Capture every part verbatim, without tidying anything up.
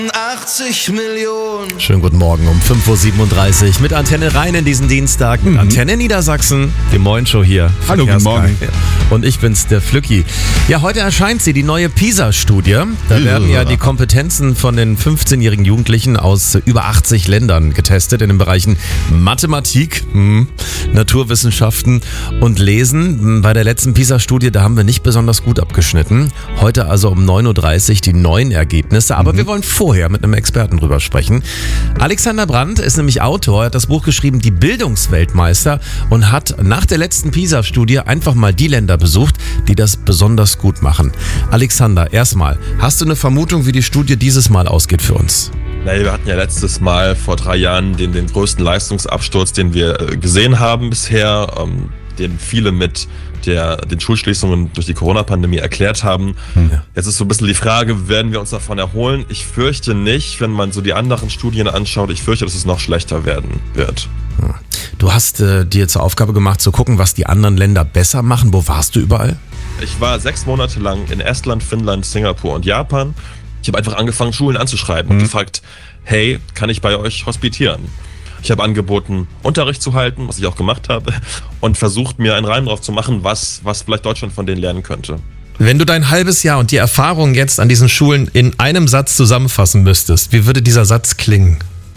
achtzig Millionen. Schönen guten Morgen um fünf Uhr siebenunddreißig mit Antenne Rhein in diesen Dienstag, mit mhm. Antenne Niedersachsen, die Moin-Show hier. Hallo, guten Morgen. Und ich bin's, der Flücki. Ja, heute erscheint sie, die neue PISA-Studie. Da ja. werden ja die Kompetenzen von den fünfzehnjährigen Jugendlichen aus über achtzig Ländern getestet in den Bereichen Mathematik, mh, Naturwissenschaften und Lesen. Bei der letzten PISA-Studie, da haben wir nicht besonders gut abgeschnitten. Heute also um neun Uhr dreißig die neuen Ergebnisse, aber mhm. wir wollen vorher mit einem Experten drüber sprechen. Alexander Brandt ist nämlich Autor, er hat das Buch geschrieben, Die Bildungsweltmeister, und hat nach der letzten PISA-Studie einfach mal die Länder besucht, die das besonders gut machen. Alexander, erstmal, hast du eine Vermutung, wie die Studie dieses Mal ausgeht für uns? Naja, wir hatten ja letztes Mal vor drei Jahren den, den größten Leistungsabsturz, den wir gesehen haben bisher, ähm, den viele mit der, den Schulschließungen durch die Corona-Pandemie erklärt haben. Ja. Jetzt ist so ein bisschen die Frage, werden wir uns davon erholen? Ich fürchte nicht, wenn man so die anderen Studien anschaut. Ich fürchte, dass es noch schlechter werden wird. Du hast äh, dir zur Aufgabe gemacht, zu gucken, was die anderen Länder besser machen. Wo warst du überall? Ich war sechs Monate lang in Estland, Finnland, Singapur und Japan. Ich habe einfach angefangen, Schulen anzuschreiben mhm. und gefragt, hey, kann ich bei euch hospitieren? Ich habe angeboten, Unterricht zu halten, was ich auch gemacht habe, und versucht, mir einen Reim drauf zu machen, was, was vielleicht Deutschland von denen lernen könnte. Wenn du dein halbes Jahr und die Erfahrungen jetzt an diesen Schulen in einem Satz zusammenfassen müsstest, wie würde dieser Satz klingen?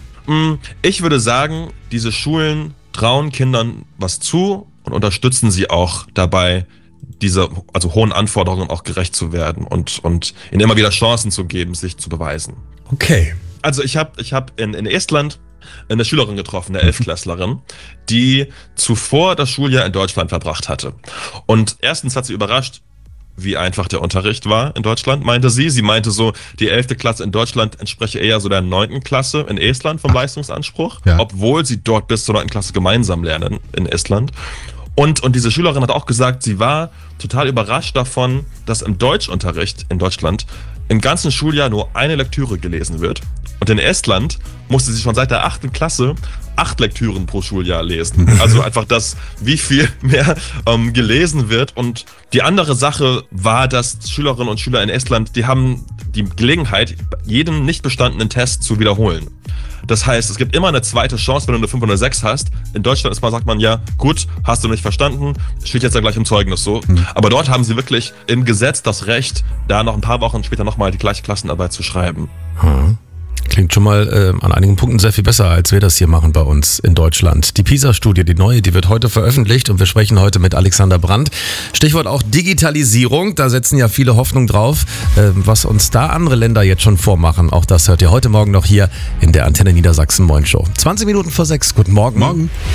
Ich würde sagen, diese Schulen trauen Kindern was zu und unterstützen sie auch dabei, diese also hohen Anforderungen auch gerecht zu werden und, und ihnen immer wieder Chancen zu geben, sich zu beweisen. Okay. Also ich habe ich hab in, in Estland eine Schülerin getroffen, eine Elftklässlerin, die zuvor das Schuljahr in Deutschland verbracht hatte. Und erstens hat sie überrascht, wie einfach der Unterricht war in Deutschland, meinte sie. Sie meinte so, die elfte Klasse in Deutschland entspreche eher so der neunten Klasse in Estland vom Leistungsanspruch, ja. obwohl sie dort bis zur neunten Klasse gemeinsam lernen in Estland. Und, und diese Schülerin hat auch gesagt, sie war total überrascht davon, dass im Deutschunterricht in Deutschland im ganzen Schuljahr nur eine Lektüre gelesen wird. Und in Estland musste sie schon seit der achten Klasse acht Lektüren pro Schuljahr lesen. Also einfach das, wie viel mehr ähm, gelesen wird. Und die andere Sache war, dass Schülerinnen und Schüler in Estland, die haben die Gelegenheit, jeden nicht bestandenen Test zu wiederholen. Das heißt, es gibt immer eine zweite Chance, wenn du eine fünf oder eine sechs hast. In Deutschland ist mal, sagt man, ja, gut, hast du nicht verstanden, steht jetzt ja gleich im Zeugnis so. Mhm. Aber dort haben sie wirklich im Gesetz das Recht, da noch ein paar Wochen später nochmal die gleiche Klassenarbeit zu schreiben. Mhm. Klingt schon mal äh, an einigen Punkten sehr viel besser, als wir das hier machen bei uns in Deutschland. Die PISA-Studie, die neue, die wird heute veröffentlicht und wir sprechen heute mit Alexander Brandt. Stichwort auch Digitalisierung, da setzen ja viele Hoffnung drauf, äh, was uns da andere Länder jetzt schon vormachen. Auch das hört ihr heute Morgen noch hier in der Antenne Niedersachsen Moin Show. zwanzig Minuten vor sechs, guten Morgen. Morgen.